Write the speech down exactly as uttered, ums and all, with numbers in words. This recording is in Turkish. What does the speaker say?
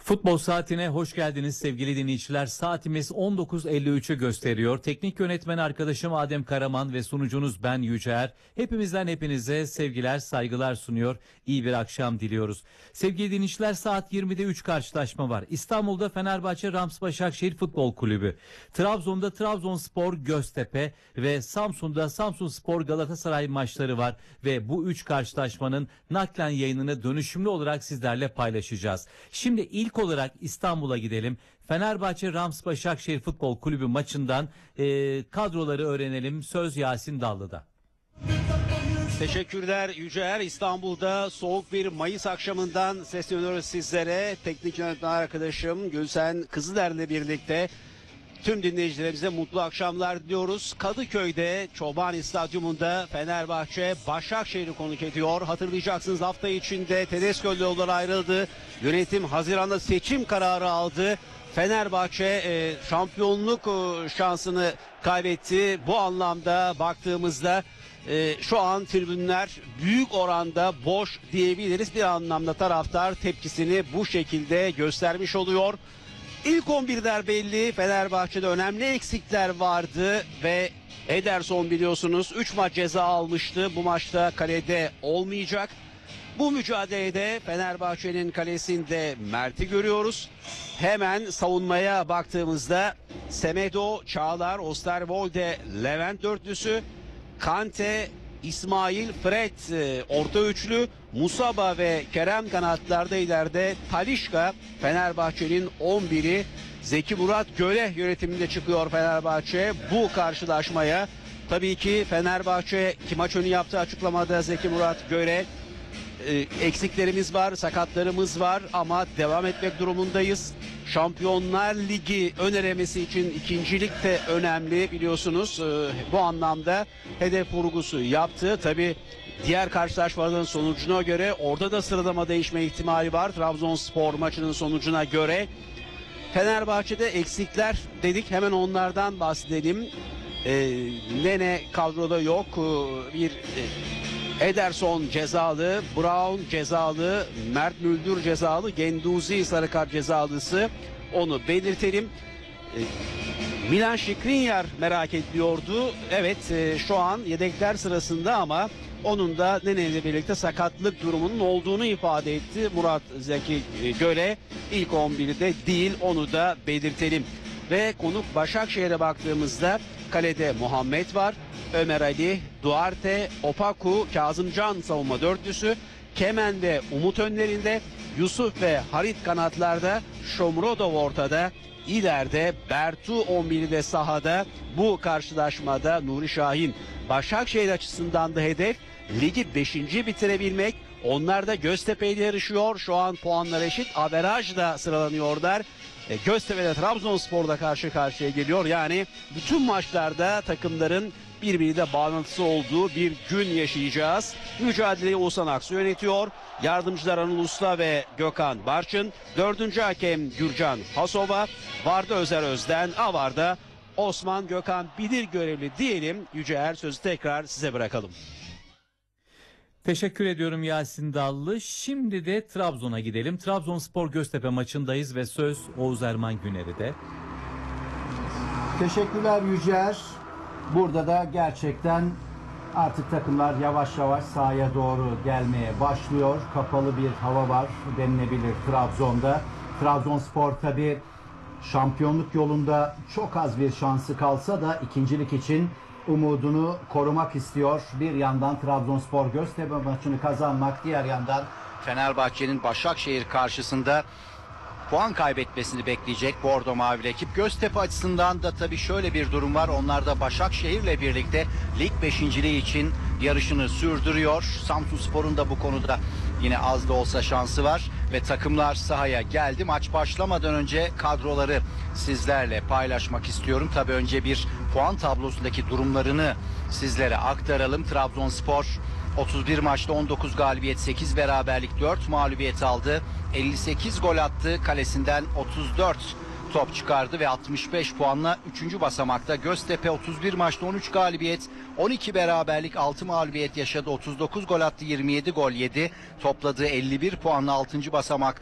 Futbol Saati'ne hoş geldiniz sevgili dinleyiciler. Saatimiz on dokuz elli üçü gösteriyor. Teknik yönetmen arkadaşım Adem Karaman ve sunucunuz ben Yüceer. Hepimizden hepinize sevgiler, saygılar sunuyor. İyi bir akşam diliyoruz. Sevgili dinleyiciler, saat yirmide üç karşılaşma var. İstanbul'da Fenerbahçe Rams Başakşehir Futbol Kulübü, Trabzon'da Trabzonspor Göztepe ve Samsun'da Samsunspor Galatasaray maçları var ve bu üç karşılaşmanın naklen yayınını dönüşümlü olarak sizlerle paylaşacağız. Şimdi ilk olarak İstanbul'a gidelim. Fenerbahçe Rams Başakşehir Futbol Kulübü maçından e, kadroları öğrenelim. Söz Yasin Dallı'da. Teşekkürler Yüceer. İstanbul'da soğuk bir Mayıs akşamından sesleniyoruz sizlere. Teknik yönetmen arkadaşım Gülsen Kızıler'le birlikte tüm dinleyicilerimize mutlu akşamlar diliyoruz. Kadıköy'de Çobani Stadyumunda Fenerbahçe Başakşehir'i konuk ediyor. Hatırlayacaksınız, hafta içinde Tedesco'yla yollar ayrıldı. Yönetim Haziran'da seçim kararı aldı. Fenerbahçe e, şampiyonluk e, şansını kaybetti. Bu anlamda baktığımızda e, şu an tribünler büyük oranda boş diyebiliriz. Bir anlamda taraftar tepkisini bu şekilde göstermiş oluyor. İlk on birler belli. Fenerbahçe'de önemli eksikler vardı ve Ederson biliyorsunuz üç maç ceza almıştı. Bu maçta kalede olmayacak. Bu mücadelede Fenerbahçe'nin kalesinde Mert'i görüyoruz. Hemen savunmaya baktığımızda Semedo, Çağlar, Osterwolde, Levent dörtlüsü, Kante, İsmail, Fred orta üçlü, Musaba ve Kerem kanatlarda, ileride Talisca. Fenerbahçe'nin on biri. Zeki Murat Göle yönetiminde çıkıyor Fenerbahçe bu karşılaşmaya. Tabii ki Fenerbahçe ki maç önü yaptığı açıklamada Zeki Murat Göle e, eksiklerimiz var, sakatlarımız var ama devam etmek durumundayız. Şampiyonlar Ligi ön elemesi için ikincilik de önemli biliyorsunuz. E, bu anlamda hedef vurgusu yaptı. Tabii diğer karşılaşmaların sonucuna göre orada da sıralama değişme ihtimali var. Trabzonspor maçının sonucuna göre. Fenerbahçe'de eksikler dedik, hemen onlardan bahsedelim. E, Nene kadroda yok. E, bir e, Ederson cezalı, Brown cezalı, Mert Müldür cezalı, Genduzi sarı kart cezalısı, onu belirtelim. E, Milan Skriniar merak ediliyordu. Evet, e, şu an yedekler sırasında ama onun da Nene ile birlikte sakatlık durumunun olduğunu ifade etti Murat Zeki Göle. İlk on birde değil, onu da belirtelim. Ve konuk Başakşehir'e baktığımızda kalede Muhammed var. Ömer Ali, Duarte, Opaku, Kazımcan savunma dörtlüsü. Kemen ve Umut önlerinde. Yusuf ve Harit kanatlarda. Shomurodov ortada. İleride Bertu on biri de sahada. Bu karşılaşmada Nuri Şahin. Başakşehir açısından da hedef ligi beşinci bitirebilmek. Onlar da Göztepe ile yarışıyor. Şu an puanlar eşit. Averajla sıralanıyorlar. E, Göztepe ile Trabzonspor'da karşı karşıya geliyor. Yani bütün maçlarda takımların birbiriyle bağlantısı olduğu bir gün yaşayacağız. Mücadeleyi Oğuzhan Aksu yönetiyor. Yardımcılar Anıl Usta ve Gökhan Barçın. Dördüncü hakem Gürcan Hasova. Varda Özer Özden. Avarda Osman Gökhan Bilir görevli diyelim. Yüceer, sözü tekrar size bırakalım. Teşekkür ediyorum Yasin Dallı. Şimdi de Trabzon'a gidelim. Trabzonspor Göztepe maçındayız ve söz Oğuz Erman Güner'de. Teşekkürler Yüceer. Burada da gerçekten artık takımlar yavaş yavaş sahaya doğru gelmeye başlıyor. Kapalı bir hava var denilebilir Trabzon'da. Trabzonspor tabii şampiyonluk yolunda çok az bir şansı kalsa da ikincilik için umudunu korumak istiyor. Bir yandan Trabzonspor Göztepe maçını kazanmak, diğer yandan Fenerbahçe'nin Başakşehir karşısında puan kaybetmesini bekleyecek Bordo Mavili ekip. Göztepe açısından da tabii şöyle bir durum var. Onlar da Başakşehir'le birlikte lig beşinciliği için yarışını sürdürüyor. Samsunspor'un da bu konuda yine az da olsa şansı var ve takımlar sahaya geldi. Maç başlamadan önce kadroları sizlerle paylaşmak istiyorum. Tabii önce bir puan tablosundaki durumlarını sizlere aktaralım. Trabzonspor otuz bir maçta on dokuz galibiyet, sekiz beraberlik, dört mağlubiyet aldı. elli sekiz gol attı. Kalesinden otuz dört top çıkardı ve altmış beş puanla üçüncü basamakta. Göztepe otuz bir maçta on üç galibiyet, on iki beraberlik, altı mağlubiyet yaşadı. otuz dokuz gol attı, yirmi yedi gol yedi. Topladığı elli bir puanla altıncı basamakta.